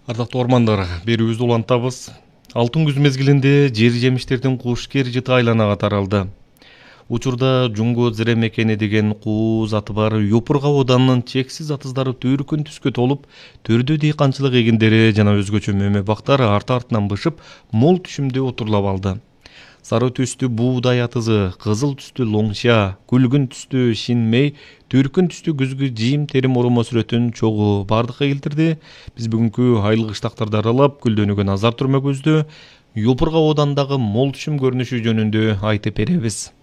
Ардактуу ормандар, берүүбүздү улантабыз. Алтын күз мезгилинде жер жемиштердин кушкер жыты айланага таралды. Учурда Жумго зире мекени деген куу заты бар Юпурга оданынын чексиз атыздары төркүн түскө толуп, төрдө дыйканчылык эгиндери жана өзгөчө мөмө бактар арты-артынан бышып, мол түшүмдө отурлап алды. Сары түстүү буудай атызы, кызыл түстүү лоңша, күлгүн түстүү шинмей, түркүн түстүү күзгү жийим терим оромо сүрөтүн чогуу бардыкка келтирди. Биз бүгүнкү айлык ыштактарды аралап, гүлдөнүүгө назар түрмөгүбүздү Юпурга оодандагы мол түшүм көрүнүшү жөнүндө айтып беребиз.